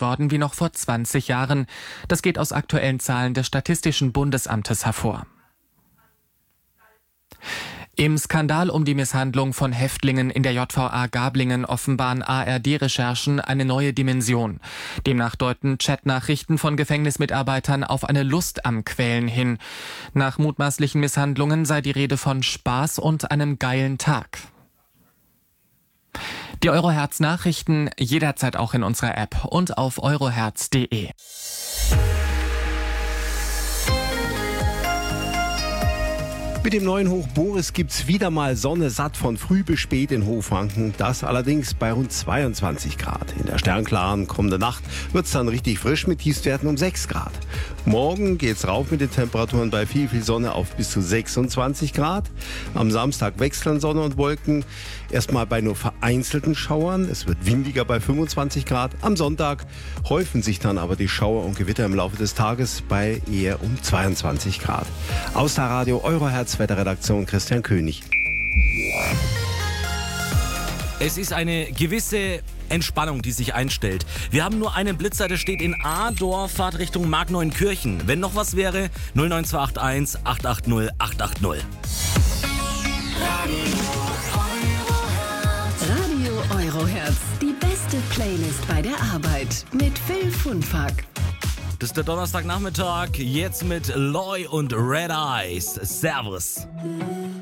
worden wie noch vor 20 Jahren. Das geht aus aktuellen Zahlen des Statistischen Bundesamtes hervor. Im Skandal um die Misshandlung von Häftlingen in der JVA Gablingen offenbaren ARD-Recherchen eine neue Dimension. Demnach deuten Chatnachrichten von Gefängnismitarbeitern auf eine Lust am Quälen hin. Nach mutmaßlichen Misshandlungen sei die Rede von Spaß und einem geilen Tag. Die Eurohertz-Nachrichten jederzeit auch in unserer App und auf eurohertz.de. Mit dem neuen Hoch Boris gibt's wieder mal Sonne satt von früh bis spät in Hochfranken. Das allerdings bei rund 22 Grad. In der sternklaren kommenden Nacht wird's dann richtig frisch mit Tiefstwerten um 6 Grad. Morgen geht's rauf mit den Temperaturen bei viel Sonne auf bis zu 26 Grad. Am Samstag wechseln Sonne und Wolken. Erstmal bei nur vereinzelten Schauern. Es wird windiger bei 25 Grad. Am Sonntag häufen sich dann aber die Schauer und Gewitter im Laufe des Tages bei eher um 22 Grad. Aus der Radio Eurohertz Wetterredaktion Christian König. Es ist eine gewisse Entspannung, die sich einstellt. Wir haben nur einen Blitzer, der steht in Adorf, Fahrt Richtung Markneunkirchen. Wenn noch was wäre, 09281 880 880. Radio Eurohertz, die beste Playlist bei der Arbeit mit Phil Funfack. Das ist der Donnerstagnachmittag, jetzt mit Loy und Red Eyes. Servus.